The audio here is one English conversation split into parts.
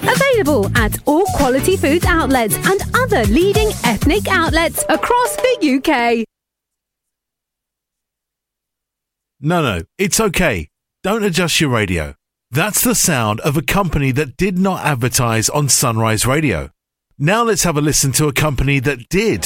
Available at all Quality Foods outlets and other leading ethnic outlets across the UK. No, it's okay. Don't adjust your radio. That's the sound of a company that did not advertise on Sunrise Radio. Now let's have a listen to a company that did.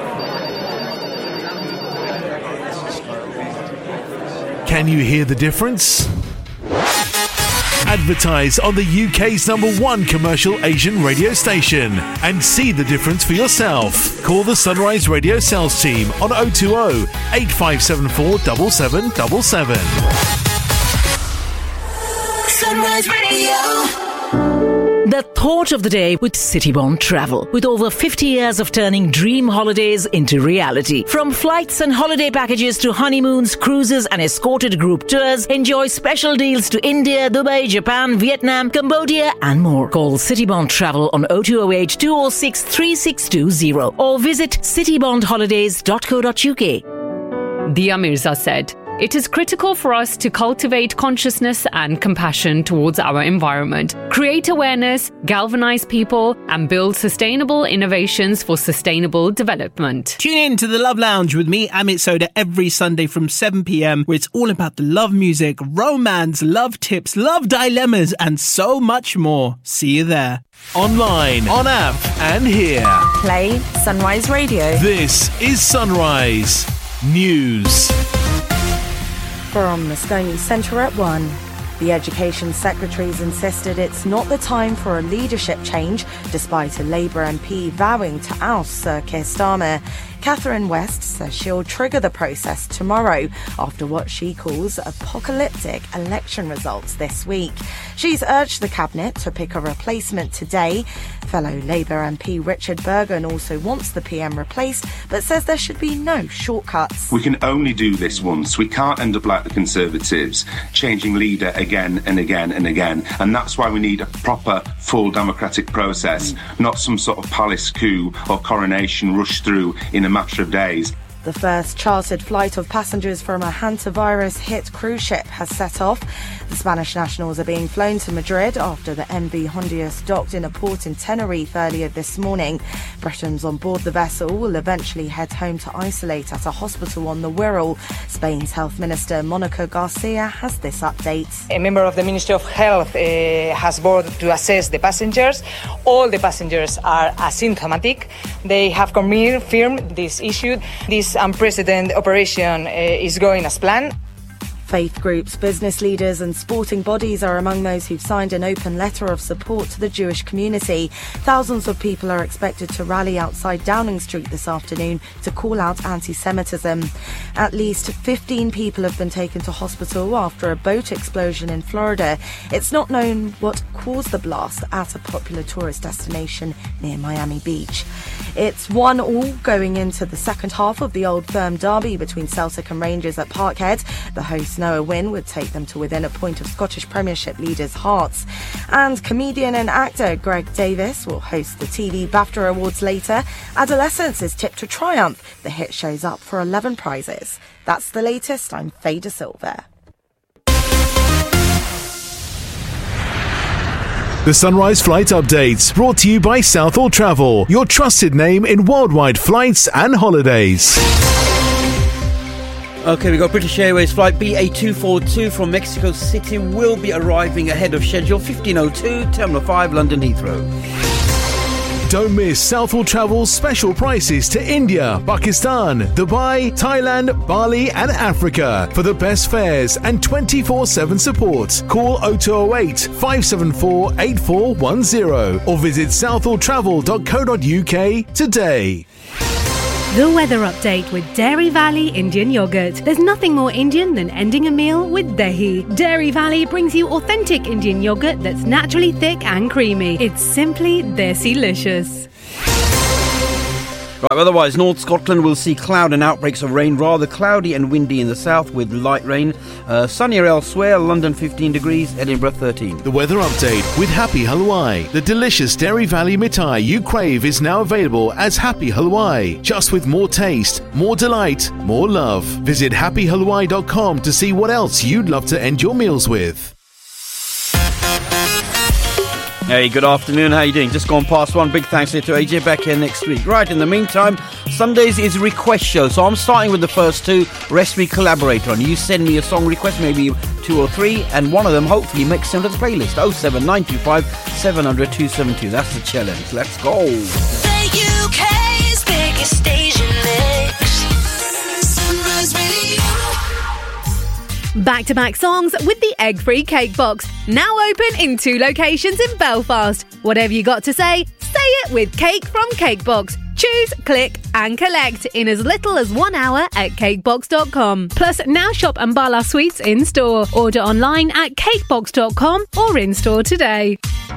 Can you hear the difference? Advertise on the UK's #1 commercial Asian radio station and see the difference for yourself. Call the Sunrise Radio sales team on 020 8574 7777. Sunrise Radio. The thought of the day with Citybond Travel. With over 50 years of turning dream holidays into reality. From flights and holiday packages to honeymoons, cruises and escorted group tours, enjoy special deals to India, Dubai, Japan, Vietnam, Cambodia and more. Call Citybond Travel on 0208 206 3620 or visit citybondholidays.co.uk. Dia Mirza said, "It is critical for us to cultivate consciousness and compassion towards our environment, create awareness, galvanize people, and build sustainable innovations for sustainable development." Tune in to the Love Lounge with me, Amit Soda, every Sunday from 7 p.m, where it's all about the love music, romance, love tips, love dilemmas, and so much more. See you there. Online, on app, and here. Play Sunrise Radio. This is Sunrise News. From the Stony Centre at 1. The Education Secretary's insisted it's not the time for a leadership change, despite a Labour MP vowing to oust Sir Keir Starmer. Catherine West says she'll trigger the process tomorrow after what she calls apocalyptic election results this week. She's urged the Cabinet to pick a replacement today. Fellow Labour MP Richard Burgon also wants the PM replaced, but says there should be no shortcuts. We can only do this once. We can't end up like the Conservatives, changing leader again and again and again. And that's why we need a proper, full democratic process, not some sort of palace coup or coronation rushed through in a matter of days. The first chartered flight of passengers from a hantavirus-hit cruise ship has set off. The Spanish nationals are being flown to Madrid after the MV Honduras docked in a port in Tenerife earlier this morning. Britons on board the vessel will eventually head home to isolate at a hospital on the Wirral. Spain's Health Minister Monica Garcia has this update. A member of the Ministry of Health has boarded to assess the passengers. All the passengers are asymptomatic. They have confirmed this issue. This unprecedented operation is going as planned. Faith groups, business leaders and sporting bodies are among those who've signed an open letter of support to the Jewish community. Thousands of people are expected to rally outside Downing Street this afternoon to call out anti-Semitism. At least 15 people have been taken to hospital after a boat explosion in Florida. It's not known what caused the blast at a popular tourist destination near Miami Beach. It's 1-1 going into the second half of the Old Firm derby between Celtic and Rangers at Parkhead. The hosts know a win would take them to within a point of Scottish Premiership leaders' Hearts. And comedian and actor Greg Davis will host the TV BAFTA Awards later. Adolescence is tipped to triumph. The hit show's up for 11 prizes. That's the latest. I'm Faye De Silva. The Sunrise Flight Updates, brought to you by Southall Travel, your trusted name in worldwide flights and holidays. Okay, we got British Airways flight BA242 from Mexico City will be arriving ahead of schedule, 15:02, Terminal 5, London Heathrow. Don't miss Southall Travel's special prices to India, Pakistan, Dubai, Thailand, Bali and Africa. For the best fares and 24/7 support, call 0208 574 8410 or visit southalltravel.co.uk today. The weather update with Dairy Valley Indian Yogurt. There's nothing more Indian than ending a meal with dahi. Dairy Valley brings you authentic Indian yogurt that's naturally thick and creamy. It's simply desi-licious. Right, otherwise, North Scotland will see cloud and outbreaks of rain, rather cloudy and windy in the south with light rain. Sunnier elsewhere, London 15 degrees, Edinburgh 13. The weather update with Happy Halwai. The delicious Dairy Valley mithai you crave is now available as Happy Halwai. Just with more taste, more delight, more love. Visit happyhalwai.com to see what else you'd love to end your meals with. Hey, good afternoon. How you doing? Just gone past one. Big thanks here to AJ. Back here next week. Right, in the meantime, Sundays is request show. So I'm starting with the first two. Rest we collaborate on. You send me a song request, maybe 2 or 3, and one of them hopefully makes it onto the playlist. 07925 700 272. That's the challenge. Let's go. The UK's biggest station mix. Sunrise Radio. Back-to-back songs with the egg-free cake box. Now open in 2 locations in Belfast. Whatever you got to say it with Cake from Cakebox. Choose, click and collect in as little as 1 hour at cakebox.com. Plus, now shop Ambala Sweets in-store. Order online at cakebox.com or in-store today.